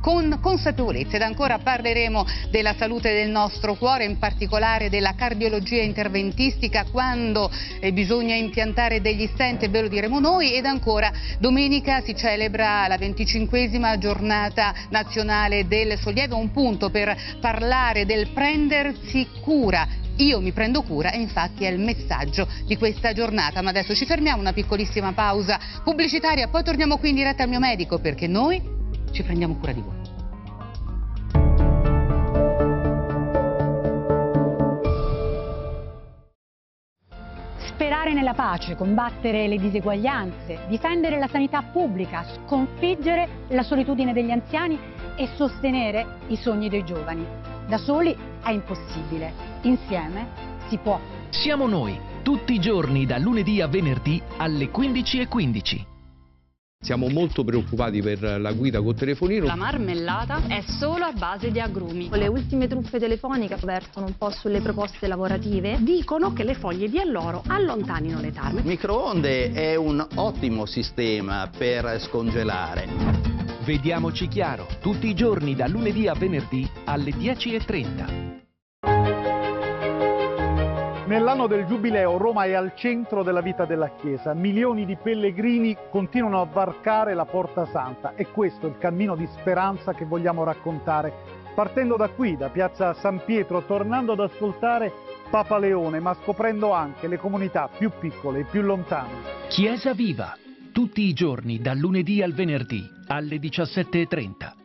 con consapevolezza. Ed ancora parleremo della salute del nostro cuore, in particolare della cardiologia interventistica, quando bisogna impiantare degli stent, ve lo diremo noi. Ed ancora domenica si celebra la 25esima giornata nazionale del sollievo, un punto per parlare del prendersi cura. Io mi prendo cura, e infatti è il messaggio di questa giornata. Ma adesso ci fermiamo, una piccolissima pausa pubblicitaria, poi torniamo qui in diretta al mio medico, perché noi ci prendiamo cura di voi. Sperare nella pace, combattere le diseguaglianze, difendere la sanità pubblica, sconfiggere la solitudine degli anziani e sostenere i sogni dei giovani. Da soli è impossibile, insieme si può. Siamo noi, tutti i giorni da lunedì a venerdì alle 15:15. Siamo molto preoccupati per la guida col telefonino. La marmellata è solo a base di agrumi. Le ultime truffe telefoniche vertono un po' sulle proposte lavorative. Dicono che le foglie di alloro allontanino le tarme. Il microonde è un ottimo sistema per scongelare. Vediamoci chiaro, tutti i giorni da lunedì a venerdì alle 10:30. Nell'anno del Giubileo Roma è al centro della vita della Chiesa. Milioni di pellegrini continuano a varcare la Porta Santa e questo è il cammino di speranza che vogliamo raccontare. Partendo da qui, da Piazza San Pietro, tornando ad ascoltare Papa Leone, ma scoprendo anche le comunità più piccole e più lontane. Chiesa Viva, tutti i giorni dal lunedì al venerdì alle 17:30.